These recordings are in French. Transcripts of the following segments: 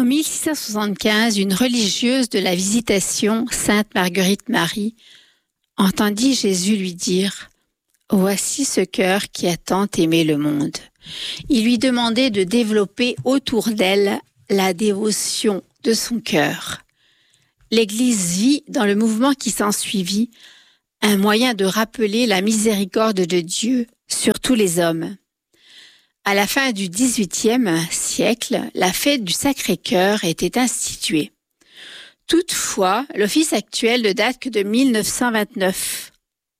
1675, une religieuse de la Visitation, Sainte Marguerite Marie, entendit Jésus lui dire « Voici ce cœur qui a tant aimé le monde ». Il lui demandait de développer autour d'elle la dévotion de son cœur. L'Église vit, dans le mouvement qui s'ensuivit, un moyen de rappeler la miséricorde de Dieu sur tous les hommes. À la fin du XVIIIe siècle, la fête du Sacré-Cœur était instituée. Toutefois, l'office actuel ne date que de 1929.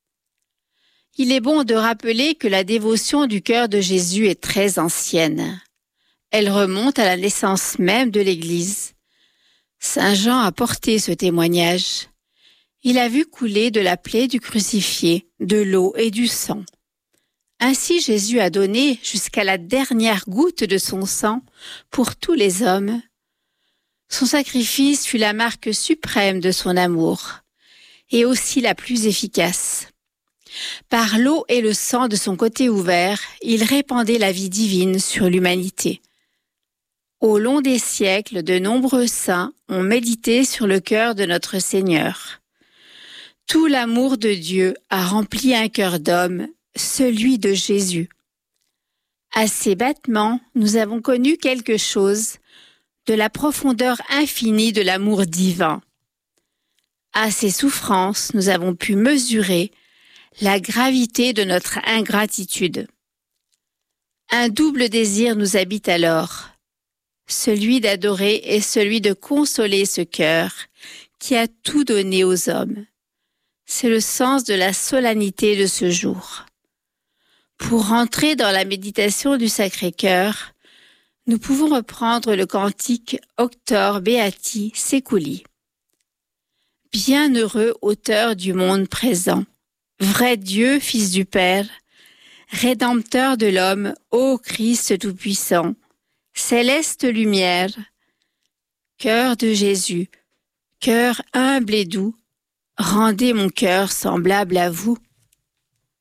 Il est bon de rappeler que la dévotion du cœur de Jésus est très ancienne. Elle remonte à la naissance même de l'Église. Saint Jean a porté ce témoignage. Il a vu couler de la plaie du crucifié, de l'eau et du sang. Ainsi Jésus a donné jusqu'à la dernière goutte de son sang pour tous les hommes. Son sacrifice fut la marque suprême de son amour, et aussi la plus efficace. Par l'eau et le sang de son côté ouvert, il répandait la vie divine sur l'humanité. Au long des siècles, de nombreux saints ont médité sur le cœur de notre Seigneur. Tout l'amour de Dieu a rempli un cœur d'homme, celui de Jésus. À ces battements, nous avons connu quelque chose de la profondeur infinie de l'amour divin. À ces souffrances, nous avons pu mesurer la gravité de notre ingratitude. Un double désir nous habite alors, celui d'adorer et celui de consoler ce cœur qui a tout donné aux hommes. C'est le sens de la solennité de ce jour. Pour rentrer dans la méditation du Sacré-Cœur, nous pouvons reprendre le cantique Auctor Beati Seculi. Bienheureux auteur du monde présent, vrai Dieu, Fils du Père, Rédempteur de l'homme, ô Christ Tout-Puissant, céleste lumière, cœur de Jésus, cœur humble et doux, rendez mon cœur semblable à vous.